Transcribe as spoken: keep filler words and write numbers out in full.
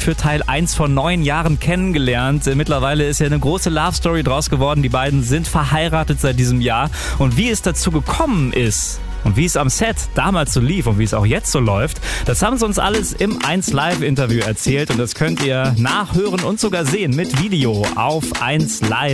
für Teil eins von neun Jahren kennengelernt. Mittlerweile ist ja eine große Love-Story draus geworden. Die beiden sind verheiratet seit diesem Jahr. Und wie es dazu gekommen ist und wie es am Set damals so lief und wie es auch jetzt so läuft, das haben sie uns alles im eins Live Interview erzählt. Und das könnt ihr nachhören und sogar sehen mit Video auf eins Live.